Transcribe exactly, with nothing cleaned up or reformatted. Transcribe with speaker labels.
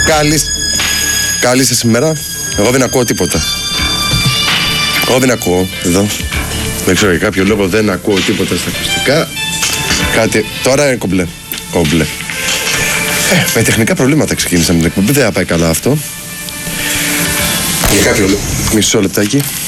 Speaker 1: Καλή. Καλή σας ημέρα. Εγώ δεν ακούω τίποτα. Εγώ δεν ακούω. Εδώ. Δεν ξέρω για κάποιο λόγο δεν ακούω τίποτα στα ακουστικά. Κάτι. Τώρα είναι κομπλέ. Κομπλέ. Ε, με τεχνικά προβλήματα ξεκίνησαμε την εκπομπή. Δεν θα πάει καλά αυτό. Για κάποιο λόγο. Μισό λεπτάκι.